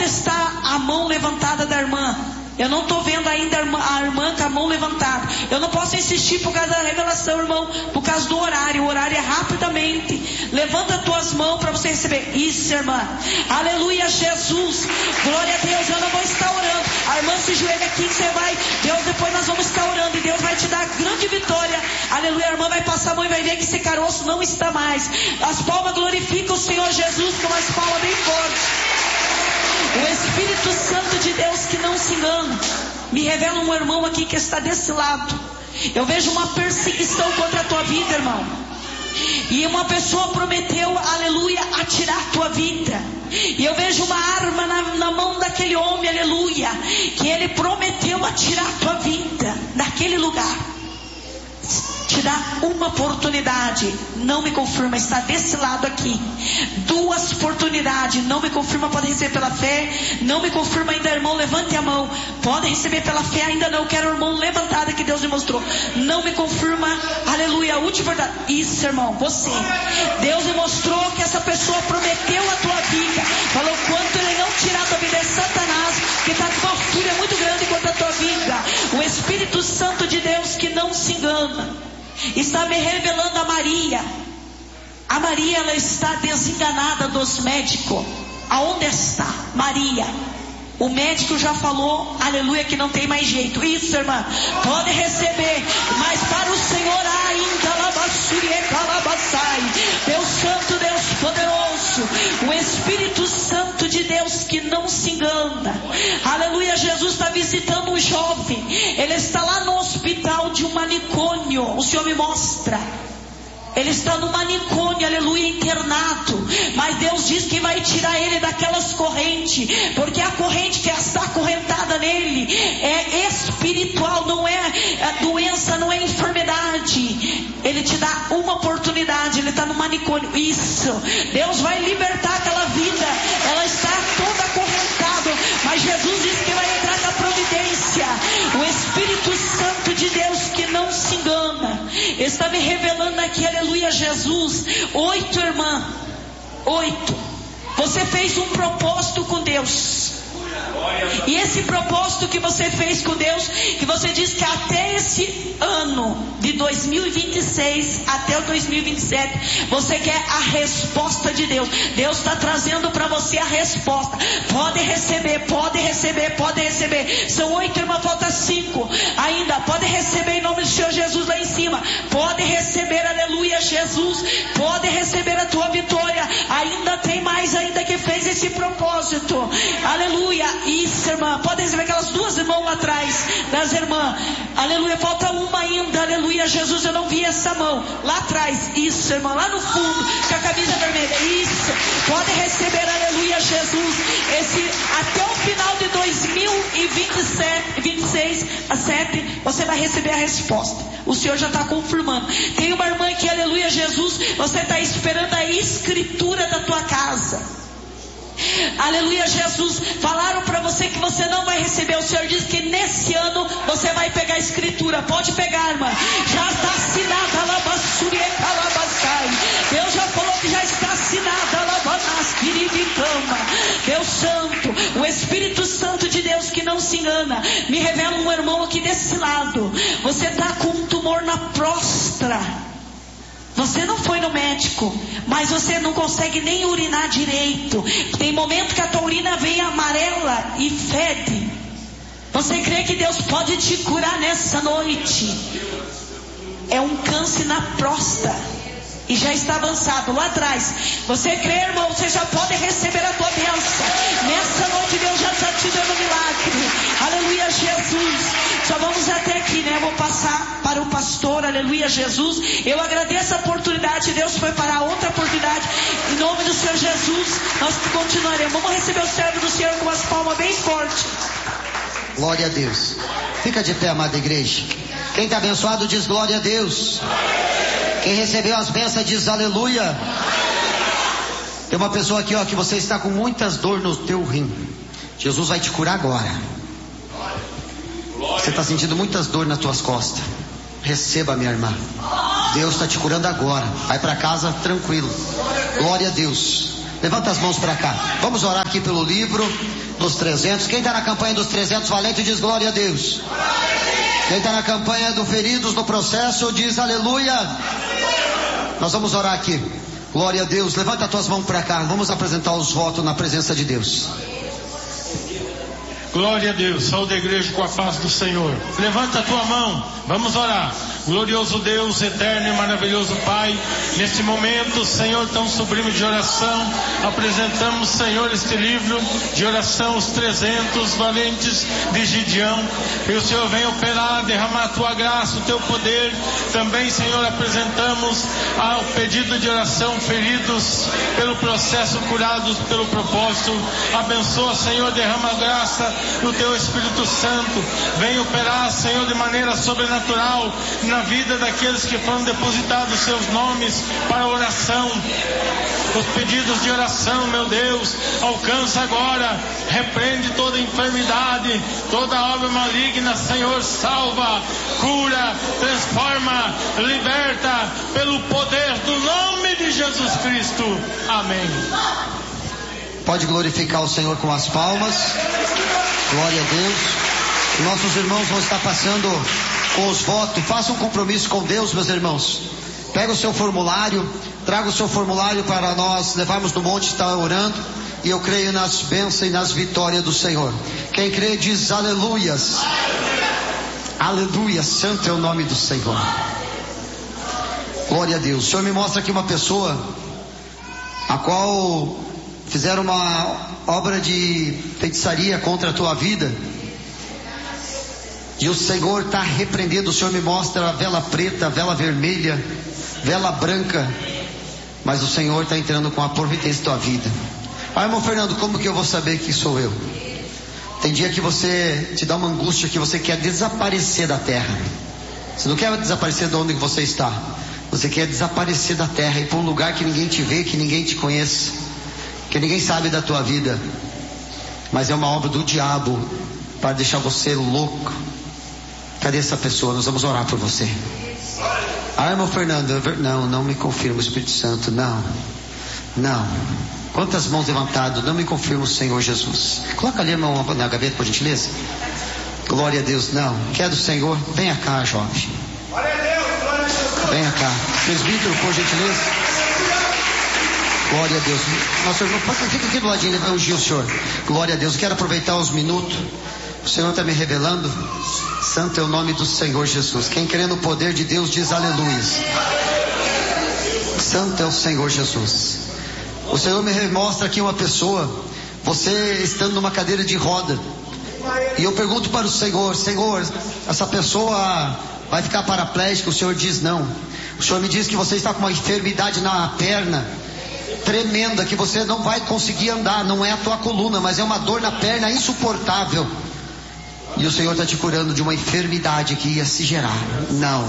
está a mão levantada da irmã? Eu não estou vendo ainda a irmã com a mão levantada. Eu não posso insistir por causa da revelação, irmão, por causa do horário. O horário é rapidamente. Levanta as tuas mãos para você receber. Isso, irmã. Aleluia, Jesus. Glória a Deus. Eu não vou estar orando. A irmã se joelha aqui que você vai. Deus, depois nós vamos estar orando. E Deus vai te dar grande vitória. Aleluia. A irmã vai passar a mão e vai ver que esse caroço não está mais. As palmas glorificam o Senhor Jesus com as palmas bem fortes. O Espírito Santo de Deus que não se engana. Me revela um irmão aqui que está desse lado. Eu vejo uma perseguição contra a tua vida, irmão. E uma pessoa prometeu, aleluia, a tirar a tua vida. E eu vejo uma arma na mão daquele homem, aleluia, que ele prometeu a tirar a tua vida daquele lugar. Te dá uma oportunidade. Não me confirma, está desse lado aqui. 2 oportunidades. Não me confirma, pode receber pela fé. Não me confirma ainda, irmão, levante a mão. Pode receber pela fé, ainda não. Quero o irmão levantado que Deus me mostrou. Não me confirma, aleluia, a última verdade. Isso, irmão, você. Deus me mostrou que essa pessoa prometeu a tua vida. Falou, quanto ele não tirar a tua vida, é Satanás que está com uma fúria muito grande contra a tua vida. O Espírito Santo de Deus que não se engana está me revelando a Maria. A Maria, ela está desenganada dos médicos. Aonde está Maria? O médico já falou, aleluia, que não tem mais jeito. Isso, irmã, pode receber. Mas para o Senhor ainda, Deus Santo, Deus poderoso, o Espírito Santo de Deus que não se engana. Aleluia, Jesus está visitando um jovem. Ele está lá no hospital de um manicômio. O Senhor me mostra. Ele está no manicômio, aleluia, internado. Mas Deus diz que vai tirar ele daquelas correntes. Porque a corrente que está acorrentada nele é espiritual, não é doença, não é enfermidade. Ele te dá uma oportunidade. Ele está no manicômio. Isso. Deus vai libertar aquela vida. Ela está toda acorrentada. Mas Jesus diz que vai entrar na providência. O Espírito Santo de Deus que não se engana está me revelando aqui, aleluia, Jesus. 8, irmã. 8. Você fez um propósito com Deus. E esse propósito que você fez com Deus, que você diz que até esse ano de 2026 até o 2027 você quer a resposta de Deus. Deus está trazendo para você a resposta. Pode receber, pode receber, pode receber. São 8, irmã, falta 5 ainda. Pode receber em nome do Senhor Jesus lá em cima. Pode receber, aleluia, Jesus. Pode receber a tua vitória. Ainda tem mais ainda que fez esse propósito. Aleluia. Isso, irmã. Pode receber aquelas 2 irmãs lá atrás das irmãs. Aleluia. Falta uma ainda. Aleluia, Jesus. Eu não vi essa mão lá atrás. Isso, irmã. Lá no fundo com a camisa vermelha. Isso. Pode receber, aleluia, Jesus. Esse até o final de 2026 a 7 você vai receber a resposta. O Senhor já está confirmando. Tem uma irmã aqui, aleluia, Jesus. Você está esperando a escritura da tua casa. Aleluia, Jesus. Falaram para você que você não vai receber. O Senhor diz que nesse ano você vai pegar a escritura. Pode pegar, irmã. Já está assinada. Deus já falou que já está assinada. Deus Santo, o Espírito Santo de Deus que não se engana, me revela um irmão aqui desse lado. Você está com um tumor na próstata. Você não foi no médico, mas você não consegue nem urinar direito. Tem momento que a tua urina vem amarela e fede. Você crê que Deus pode te curar nessa noite? É um câncer na próstata e já está avançado lá atrás. Você crê, irmão? Você já pode receber a tua bênção. Nessa noite Deus já está te dando milagre. Aleluia, Jesus. Só vamos até aqui, né? Eu vou passar para o pastor. Aleluia, Jesus. Eu agradeço a oportunidade. Deus foi para outra oportunidade. Em nome do Senhor Jesus, nós continuaremos. Vamos receber o servo do Senhor com as palmas bem fortes. Glória a Deus. Fica de pé, amada igreja. Quem está abençoado diz glória a Deus. Quem recebeu as bênçãos diz aleluia. Tem uma pessoa aqui, ó, que você está com muitas dores no teu rim. Jesus vai te curar agora. Você está sentindo muitas dores nas tuas costas. Receba, minha irmã. Deus está te curando agora. Vai para casa tranquilo. Glória a Deus. Levanta as mãos para cá. Vamos orar aqui pelo livro. dos 300. Quem está na campanha dos 300 valentes diz glória a Deus. Quem está na campanha do feridos no processo diz aleluia. Nós vamos orar aqui. Glória a Deus. Levanta as tuas mãos para cá. Vamos apresentar os votos na presença de Deus. Glória a Deus. Saúde a igreja com a paz do Senhor. Levanta a tua mão. Vamos orar. Glorioso Deus, eterno e maravilhoso Pai, neste momento, Senhor, tão sublime de oração, apresentamos, Senhor, este livro de oração, os 300 valentes de Gideão, e o Senhor vem operar, derramar a tua graça, o teu poder. Também, Senhor, apresentamos ao pedido de oração, feridos pelo processo, curados pelo propósito. Abençoa, Senhor, derrama a graça do teu Espírito Santo, vem operar, Senhor, de maneira sobrenatural na vida daqueles que foram depositados seus nomes para oração. Os pedidos de oração, meu Deus, alcança agora, repreende toda enfermidade, toda obra maligna, Senhor, salva, cura, transforma, liberta, pelo poder do nome de Jesus Cristo. Amém. Pode glorificar o Senhor com as palmas. Glória a Deus. Nossos irmãos vão estar passando com os votos. Faça um compromisso com Deus, meus irmãos. Pega o seu formulário, traga o seu formulário para nós levarmos no monte, estar orando. E eu creio nas bênçãos e nas vitórias do Senhor. Quem crê diz aleluias. Aleluia, santo é o nome do Senhor. Glória a Deus. O Senhor me mostra aqui uma pessoa a qual fizeram uma obra de feitiçaria contra a tua vida. E o Senhor está repreendendo. O Senhor me mostra a vela preta, a vela vermelha, vela branca. Mas o Senhor está entrando com a providência da tua vida. Ah, irmão Fernando, como que eu vou saber que sou eu? Tem dia que você te dá uma angústia, que você quer desaparecer da terra. Você não quer desaparecer de onde você está. Você quer desaparecer da terra e ir para um lugar que ninguém te vê, que ninguém te conhece, que ninguém sabe da tua vida. Mas é uma obra do diabo para deixar você louco. Cadê essa pessoa? Nós vamos orar por você. Ah, irmão Fernando, não me confirma o Espírito Santo. Não. Quantas mãos levantadas? Não me confirma o Senhor Jesus. Coloca ali, irmão, na gaveta, por gentileza. Glória a Deus. Não. Quer do Senhor? Venha cá, jovem. Venha cá. Presbítero, por gentileza. Glória a Deus. Nosso irmão, fica aqui do ladinho, vai ungir o Senhor. Glória a Deus. Quero aproveitar os minutos. O Senhor está me revelando. Santo é o nome do Senhor Jesus. Quem crê no poder de Deus diz aleluia. Santo é o Senhor Jesus. O Senhor me mostra aqui uma pessoa, você estando numa cadeira de roda. E eu pergunto para o Senhor: Senhor, essa pessoa vai ficar paraplégica? O Senhor diz não. O Senhor me diz que você está com uma enfermidade na perna tremenda, que você não vai conseguir andar. Não é a tua coluna, mas é uma dor na perna insuportável. E o Senhor está te curando de uma enfermidade que ia se gerar. Não.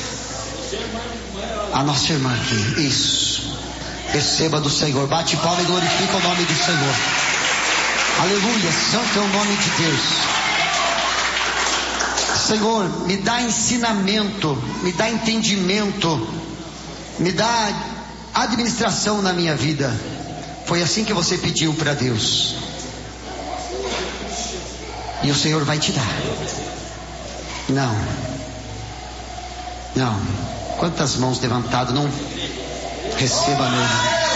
A nossa irmã aqui. Isso. Receba do Senhor. Bate palma e glorifica o nome do Senhor. Aleluia. Santo é o nome de Deus. Senhor, me dá ensinamento, me dá entendimento, me dá administração na minha vida. Foi assim que você pediu para Deus. E o Senhor vai te dar. Não. Quantas mãos levantadas? Não receba mesmo.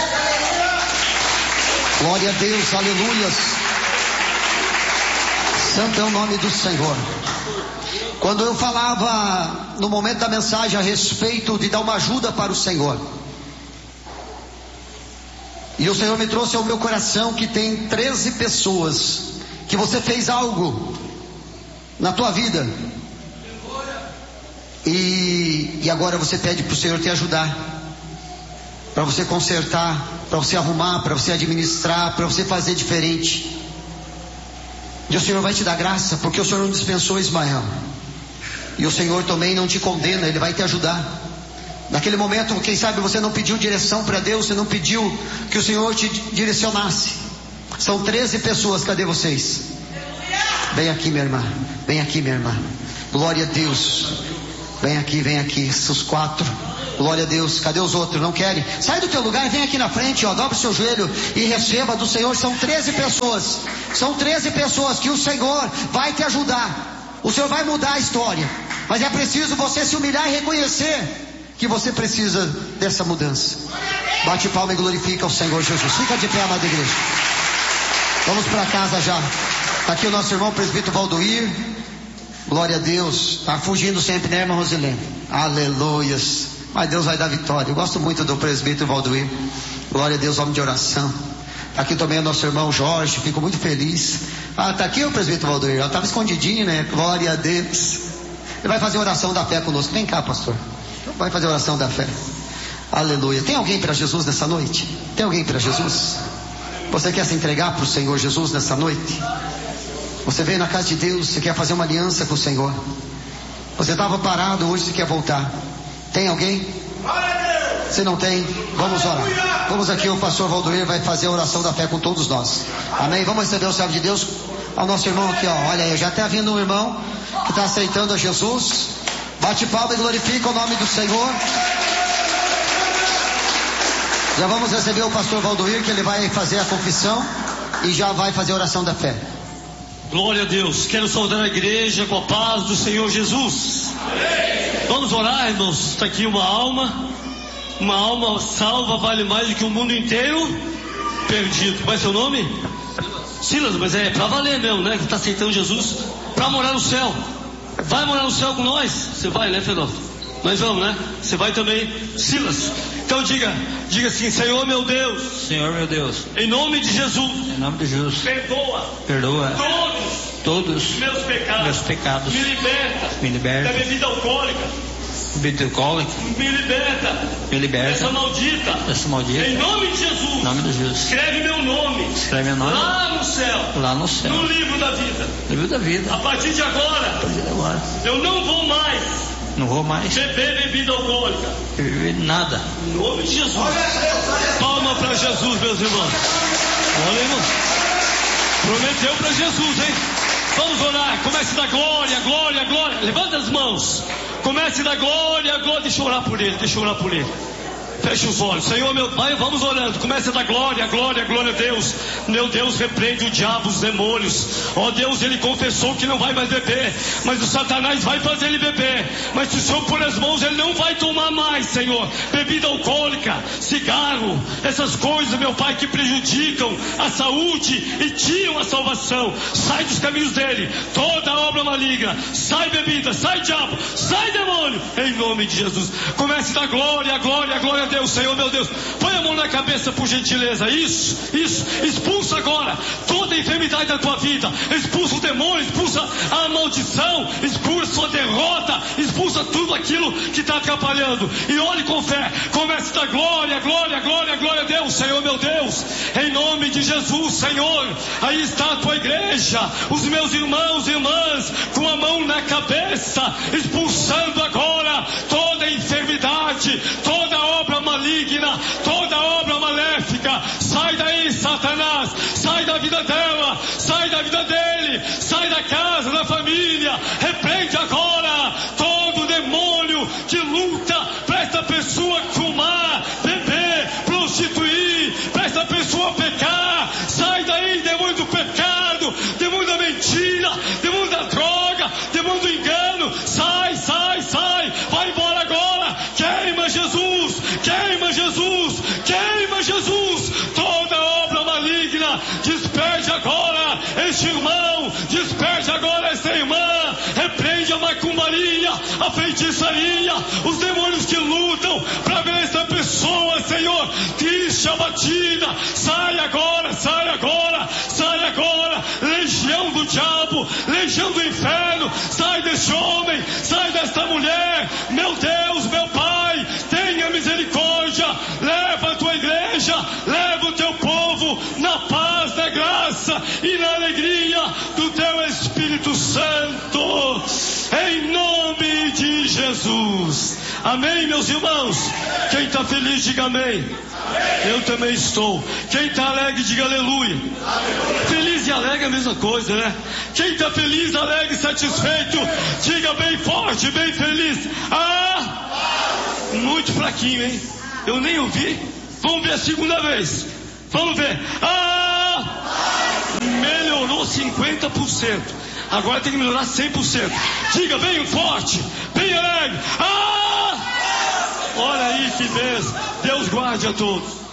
Glória a Deus, aleluias. Santo é o nome do Senhor. Quando eu falava no momento da mensagem a respeito de dar uma ajuda para o Senhor, e o Senhor me trouxe ao meu coração que tem 13 pessoas que você fez algo na tua vida e agora você pede para o Senhor te ajudar, para você consertar, para você arrumar, para você administrar, para você fazer diferente. E o Senhor vai te dar graça, porque o Senhor não dispensou Ismael, e o Senhor também não te condena, Ele vai te ajudar. Naquele momento, quem sabe você não pediu direção para Deus, você não pediu que o Senhor te direcionasse. São 13 pessoas, cadê vocês? Vem aqui, minha irmã. Vem aqui, minha irmã. Glória a Deus. Vem aqui, esses 4. Glória a Deus. Cadê os outros? Não querem? Sai do teu lugar e vem aqui na frente, ó. Dobra o seu joelho e receba do Senhor. São 13 pessoas. São 13 pessoas que o Senhor vai te ajudar. O Senhor vai mudar a história. Mas é preciso você se humilhar e reconhecer que você precisa dessa mudança. Bate palma e glorifica o Senhor Jesus. Fica de pé, amada igreja. Vamos para casa já. Tá aqui o nosso irmão presbítero Valdoir. Glória a Deus. Tá fugindo sempre, né, irmã Rosilene? Aleluias. Mas Deus vai dar vitória. Eu gosto muito do presbítero Valdoir. Glória a Deus, homem de oração. Tá aqui também o nosso irmão Jorge. Fico muito feliz. Ah, tá aqui o presbítero Valdoir. Ela estava escondidinho, né? Glória a Deus. Ele vai fazer oração da fé conosco. Vem cá, pastor. Vai fazer oração da fé. Aleluia. Tem alguém para Jesus nessa noite? Tem alguém para Jesus? Você quer se entregar para o Senhor Jesus nessa noite? Você veio na casa de Deus, você quer fazer uma aliança com o Senhor. Você estava parado, hoje você quer voltar. Tem alguém? Se não tem, vamos orar. Vamos aqui, o pastor Valdoir vai fazer a oração da fé com todos nós. Amém? Vamos receber o servo de Deus. Ao nosso irmão aqui, ó. Olha aí, já está vindo um irmão que está aceitando a Jesus. Bate palma e glorifica o nome do Senhor. Já vamos receber o pastor Valdoir, que ele vai fazer a confissão e já vai fazer a oração da fé. Glória a Deus. Quero saudar a igreja com a paz do Senhor Jesus. Vamos orar, irmãos. Está aqui uma alma salva vale mais do que o mundo inteiro perdido. Qual é seu nome? Silas, mas é para valer mesmo, né? Que está aceitando Jesus para morar no céu. Vai morar no céu com nós? Você vai, né, Fernando? Nós vamos, né? Você vai também, Silas. Então diga assim: Senhor meu Deus. Senhor meu Deus. Em nome de Jesus. Em nome de Jesus. Perdoa. Todos meus pecados. Me liberta. Da bebida alcoólica. Me liberta. Dessa maldita. Em nome de Jesus. Em nome de Jesus. Escreve meu nome. Lá no céu. No livro da vida. A partir de agora. Eu não vou mais. Beber bebida alcoólica. Nada. Em nome de Jesus. Palma para Jesus, meus irmãos. Olha, irmão. Prometeu para Jesus, hein? Vamos orar. Comece da glória. Levanta as mãos. Comece da glória. Deixa eu orar por ele. Feche os olhos. Senhor meu Pai, vamos orando. Comece da glória a Deus. Meu Deus, repreende o diabo, os demônios. Ó Deus, ele confessou que não vai mais beber, mas o Satanás vai fazer ele beber. Mas se o Senhor pôr as mãos, ele não vai tomar mais, Senhor. Bebida alcoólica, cigarro, essas coisas, meu Pai, que prejudicam a saúde e tiram a salvação. Sai dos caminhos dele. Toda obra maligna. Sai bebida, sai diabo, sai demônio. Em nome de Jesus. Comece da glória a Deus, Senhor meu Deus. Põe a mão na cabeça, por gentileza. Isso. Expulsa agora toda a enfermidade da tua vida. Expulsa o demônio, expulsa a maldição, expulsa a derrota, expulsa tudo aquilo que está atrapalhando. E olhe com fé. Comece da glória a Deus, Senhor meu Deus. Em nome de Jesus, Senhor. Aí está a tua igreja, os meus irmãos e irmãs, com a mão na cabeça, expulsando agora toda a enfermidade, toda a obra maligna, toda obra maléfica. Sai daí, Satanás. Sai da vida dela, sai da vida dele, sai da casa, da família. Repreende agora todo demônio que luta para esta pessoa fumar, beber, prostituir, para esta pessoa pecar. Sai daí, demônio do pecado, demônio da mentira, demônio da droga, demônio do engano. Sai. Vai embora agora. Queima Jesus. Toda obra maligna, desperde agora este irmão, desperde agora esta irmã. Repreende a macumbaria, a feitiçaria, os demônios que lutam para ver esta pessoa, Senhor, triste, abatida. Sai agora. Legião do diabo, legião do inferno, sai deste homem, sai desta mulher. Meu Deus, meu Pai, tenha misericórdia. Leva a tua igreja, leva o teu povo na paz, na graça e na alegria do teu Espírito Santo, em nome de Jesus. Amém, meus irmãos. Quem está feliz, diga amém. Eu também estou. Quem está alegre, diga aleluia. Feliz e alegre é a mesma coisa, né? Quem está feliz, alegre, satisfeito, diga bem forte, bem feliz. Muito fraquinho, hein? Eu nem ouvi. Vamos ver a segunda vez. Vamos ver. Melhorou 50%. Agora tem que melhorar 100%. Diga bem forte, bem alegre. Olha aí que bênção. Deus guarde a todos.